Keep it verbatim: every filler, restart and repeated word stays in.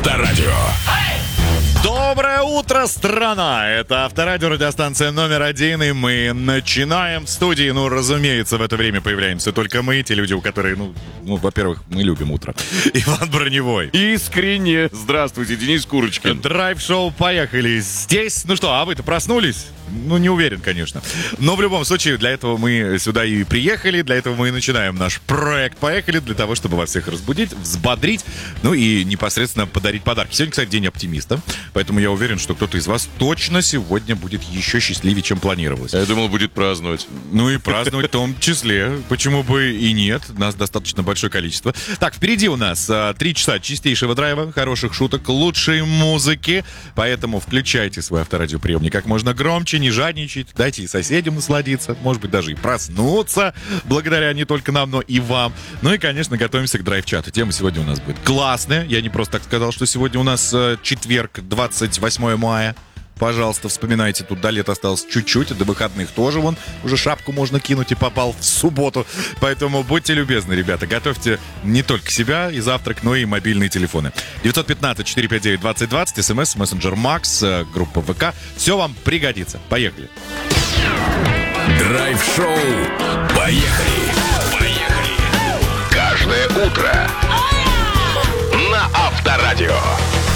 Авторадио. Доброе утро, страна! Это Авторадио, радиостанция номер один, и мы начинаем в студии. Ну, разумеется, в это время появляемся только мы, те люди, у которых, ну, ну во-первых, мы любим утро. Иван Броневой. Искренне. Здравствуйте, Денис Курочкин. Драйв-шоу, поехали. Здесь, ну что, а вы-то проснулись? Ну, не уверен, конечно. Но в любом случае, для этого мы сюда и приехали, для этого мы и начинаем наш проект «Поехали», для того, чтобы вас всех разбудить, взбодрить, ну и непосредственно подарить подарки. Сегодня, кстати, день оптимиста, поэтому я уверен, что кто-то из вас точно сегодня будет еще счастливее, чем планировалось. Я думал, будет праздновать. Ну и праздновать в том числе. Почему бы и нет? Нас достаточно большое количество. Так, впереди у нас а, три часа чистейшего драйва, хороших шуток, лучшей музыки. Поэтому включайте свой авторадиоприемник как можно громче, не жадничайте, дайте и соседям насладиться, может быть, даже и проснуться, благодаря не только нам, но и вам. Ну и, конечно, готовимся к драйв-чату. Тема сегодня у нас будет классная. Я не просто так сказал, что сегодня у нас э, четверг, двадцать восьмое мая. Пожалуйста, вспоминайте, тут до лета осталось чуть-чуть, до выходных тоже, вон, уже шапку можно кинуть и попал в субботу. Поэтому будьте любезны, ребята, готовьте не только себя и завтрак, но и мобильные телефоны. девять один пять четыре пять девять двадцать двадцать, смс, мессенджер Макс, группа ВК. Все вам пригодится. Поехали. Драйв-шоу. Поехали. Поехали. Каждое утро на Авторадио.